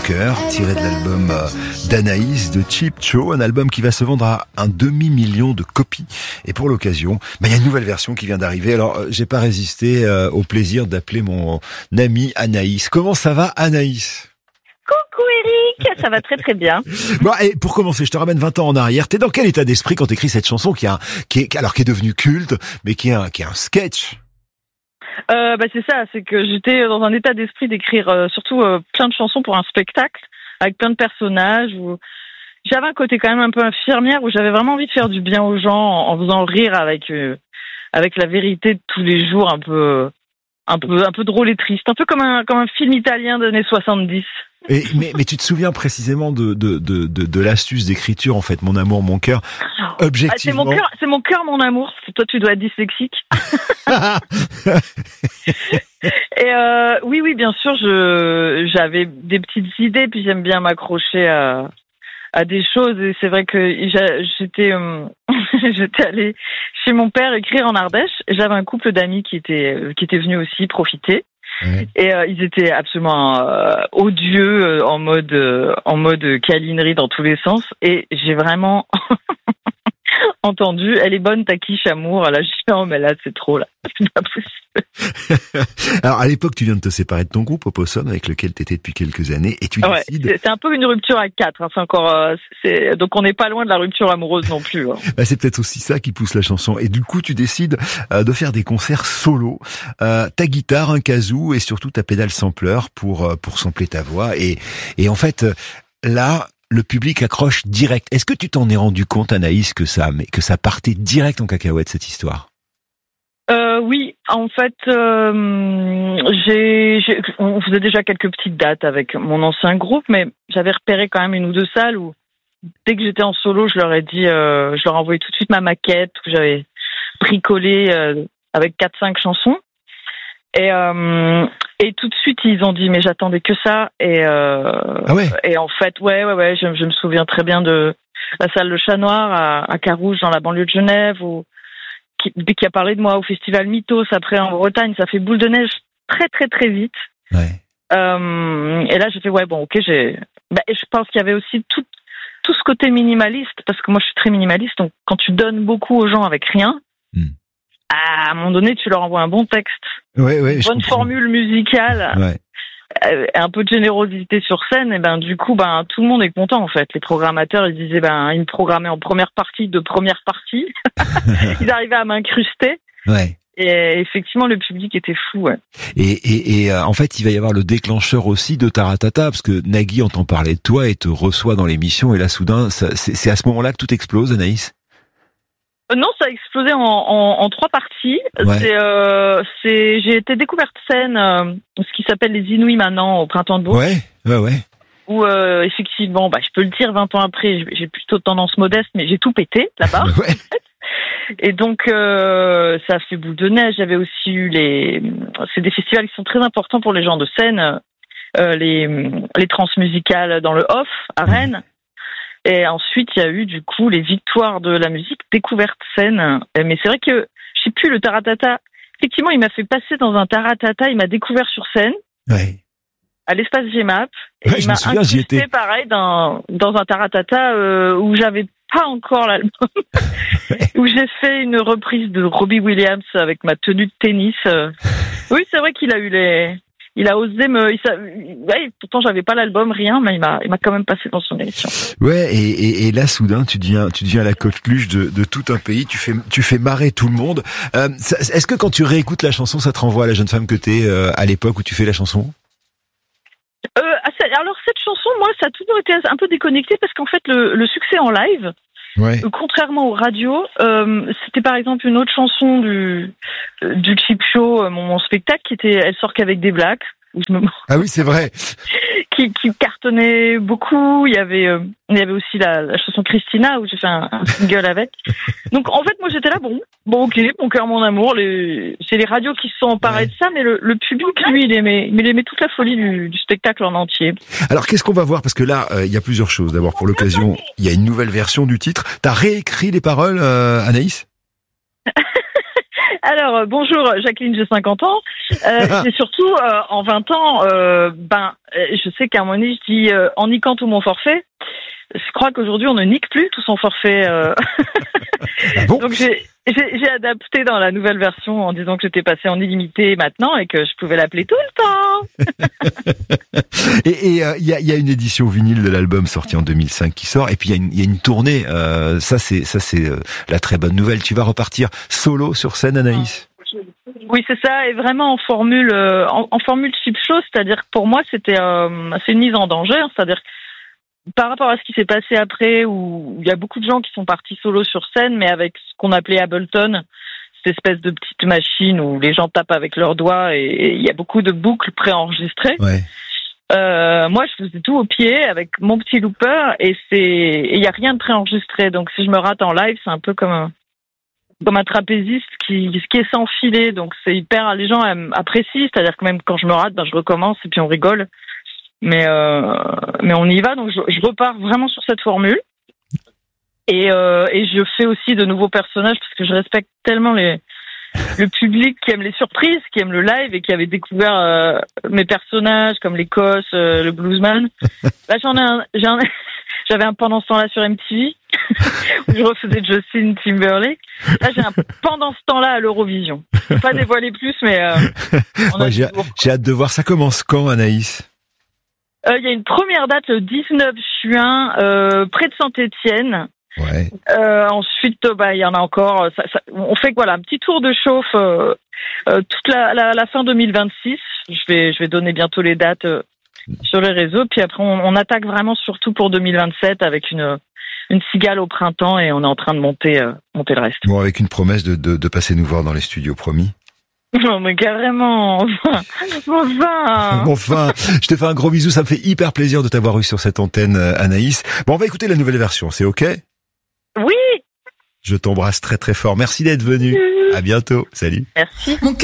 cœur, tiré de l'album d'Anaïs de Cheap Cho, un album qui va se vendre à 2,5 million de copies. Et pour l'occasion, il y a une nouvelle version qui vient d'arriver. Alors, j'ai pas résisté au plaisir d'appeler mon amie Anaïs. Comment ça va, Anaïs ? Coucou Eric, ça va très très bien. Bon, et pour commencer, je te ramène 20 ans en arrière. T'es dans quel état d'esprit quand t'écris cette chanson qui est devenue culte, mais qui est un sketch? C'est ça, c'est que j'étais dans un état d'esprit d'écrire surtout plein de chansons pour un spectacle avec plein de personnages où j'avais un côté quand même un peu infirmière où j'avais vraiment envie de faire du bien aux gens en faisant rire avec la vérité de tous les jours un peu drôle et triste, un peu comme un film italien des années 70. Mais tu te souviens précisément de l'astuce d'écriture, en fait, mon amour, mon cœur, objectivement. C'est mon cœur, mon amour. Toi, tu dois être dyslexique. Et oui, bien sûr, j'avais des petites idées, puis j'aime bien m'accrocher à des choses. Et c'est vrai que j'étais allée chez mon père écrire en Ardèche. J'avais un couple d'amis qui était venu aussi profiter. Ouais. Et ils étaient absolument odieux en mode câlinerie dans tous les sens. Et j'ai vraiment entendu, elle est bonne ta quiche amour. Là, je dis non mais là c'est trop là, c'est pas possible. Alors à l'époque, tu viens de te séparer de ton groupe Opossum avec lequel tu étais depuis quelques années et tu décides. C'est un peu une rupture à 4. Hein. C'est encore, donc on n'est pas loin de la rupture amoureuse non plus. Hein. C'est peut-être aussi ça qui pousse la chanson. Et du coup, tu décides de faire des concerts solo. Ta guitare, un kazoo et surtout ta pédale sampler pour sampler ta voix. Et en fait, là. Le public accroche direct. Est-ce que tu t'en es rendu compte, Anaïs, que ça partait direct en cacahuète, cette histoire? Oui, en fait, on faisait déjà quelques petites dates avec mon ancien groupe, mais j'avais repéré quand même une ou deux salles où, dès que j'étais en solo, je leur ai envoyé tout de suite ma maquette que j'avais bricolée avec 4-5 chansons. Et tout de suite ils ont dit mais j'attendais que ça et en fait ouais je me souviens très bien de la salle Le Chat Noir à Carouge dans la banlieue de Genève qui a parlé de moi au festival Mythos après en Bretagne. Ça fait boule de neige très très très vite. Ouais. Et là j'ai fait je pense qu'il y avait aussi tout ce côté minimaliste parce que moi je suis très minimaliste, donc quand tu donnes beaucoup aux gens avec rien, à un moment donné, tu leur envoies un bon texte, une bonne formule musicale, un peu de générosité sur scène, et du coup, tout le monde est content en fait. Les programmateurs, ils disaient, ils me programmaient en première partie. Ils arrivaient à m'incruster. Ouais. Et effectivement, le public était fou. Ouais. Et en fait, il va y avoir le déclencheur aussi de Taratata, parce que Nagui entend parler de toi et te reçoit dans l'émission, et là, soudain, c'est à ce moment-là que tout explose, Anaïs? Non, ça a explosé en 3 parties. Ouais. J'ai été découverte scène, ce qui s'appelle les Inouïs maintenant au Printemps de Bourg. Ouais. Où effectivement, je peux le dire, 20 ans après, j'ai plutôt tendance modeste, mais j'ai tout pété là-bas. Ouais. En fait. Et donc ça a fait boule de neige. J'avais aussi eu c'est des festivals qui sont très importants pour les gens de scène, les transmusicales dans le Off à Rennes. Et ensuite, il y a eu du coup les victoires de la musique découverte scène. Mais c'est vrai que je sais plus, le Taratata. Effectivement, il m'a fait passer dans un Taratata. Il m'a découvert sur scène. Ouais. À l'espace GMAP. Et il m'a incrusté pareil dans un Taratata où j'avais pas encore l'album. Où j'ai fait une reprise de Robbie Williams avec ma tenue de tennis. Oui, c'est vrai qu'il a eu il a osé pourtant j'avais pas l'album, rien, mais il m'a quand même passé dans son émission. Ouais, et là, soudain, tu deviens la coqueluche de tout un pays, tu fais marrer tout le monde. Est-ce que quand tu réécoutes la chanson, ça te renvoie à la jeune femme que t'es, à l'époque où tu fais la chanson? Alors, cette chanson, moi, ça a toujours été un peu déconnecté parce qu'en fait, le succès en live, contrairement aux radios, c'était par exemple une autre chanson du Cheap Show, mon spectacle, elle sort qu'avec des blacks. Ah oui, c'est vrai. qui cartonnait beaucoup. Il y avait aussi la chanson Christina où j'ai fait un single avec. Donc en fait, moi j'étais là, bon, ok, mon cœur, mon amour. C'est les radios qui se sont emparés de ça, mais le public, lui, il aimait toute la folie du spectacle en entier. Alors qu'est-ce qu'on va voir? Parce que là, il y a plusieurs choses. D'abord, pour l'occasion, il y a une nouvelle version du titre. T'as réécrit les paroles, Anaïs? Alors, bonjour Jacqueline, j'ai 50 ans. C'est surtout, en 20 ans, je sais qu'à un moment donné, je dis en niquant tout mon forfait. Je crois qu'aujourd'hui, on ne nique plus tout son forfait. Ah bon? Donc, j'ai adapté dans la nouvelle version en disant que j'étais passée en illimité maintenant et que je pouvais l'appeler tout le temps. Et il y a une édition vinyle de l'album sorti en 2005 qui sort, et puis il y a une tournée. Ça c'est la très bonne nouvelle. Tu vas repartir solo sur scène, Anaïs? Oui, c'est ça, et vraiment en formule cheap show, c'est-à-dire que pour moi c'est une mise en danger, hein, c'est-à-dire que par rapport à ce qui s'est passé après, où il y a beaucoup de gens qui sont partis solo sur scène, mais avec ce qu'on appelait Ableton, cette espèce de petite machine où les gens tapent avec leurs doigts et il y a beaucoup de boucles préenregistrées. Ouais. Moi, je faisais tout au pied avec mon petit looper et il y a rien de préenregistré. Donc, si je me rate en live, c'est un peu comme un trapéziste qui est sans filet. Donc, c'est hyper, les gens apprécient. C'est-à-dire que même quand je me rate, je recommence et puis on rigole. Mais on y va, donc je repars vraiment sur cette formule. Et je fais aussi de nouveaux personnages parce que je respecte tellement le public qui aime les surprises, qui aime le live et qui avait découvert mes personnages comme l'Écosse, le bluesman. Là, j'avais un pendant ce temps-là sur MTV où je refaisais Justin Timberlake. Là, j'ai un pendant ce temps-là à l'Eurovision. Je peux pas dévoiler plus, mais j'ai hâte de voir. Ça commence quand, Anaïs? Il y a une première date le 19 juin près de Saint-Étienne. Ouais. Ensuite, il y en a encore. On fait un petit tour de chauffe toute la fin 2026. Je vais donner bientôt les dates sur les réseaux. Puis après, on attaque vraiment surtout pour 2027 avec une cigale au printemps et on est en train de monter le reste. Bon, avec une promesse de passer nous voir dans les studios, promis. Non, mais carrément, Enfin, je te fais un gros bisou, ça me fait hyper plaisir de t'avoir eu sur cette antenne, Anaïs. Bon, on va écouter la nouvelle version, c'est ok? Oui. Je t'embrasse très très fort, merci d'être venu. À bientôt, salut. Merci.